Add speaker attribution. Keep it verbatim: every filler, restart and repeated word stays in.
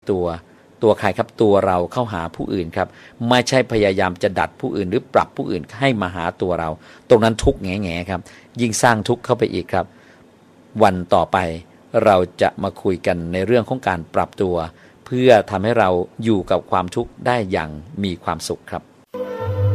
Speaker 1: ตัวตัวใครครับตัวเราเข้าหาผู้อื่นครับไม่ใช่พยายามจะดัดผู้อื่นหรือปรับผู้อื่นให้มาหาตัวเราตรงนั้นทุกข์แง่ๆครับยิ่งสร้างทุกข์เข้าไปอีกครับวันต่อไปเราจะมาคุยกันในเรื่องของการปรับตัวเพื่อทำให้เราอยู่กับความทุกข์ได้อย่างมีความสุขครับ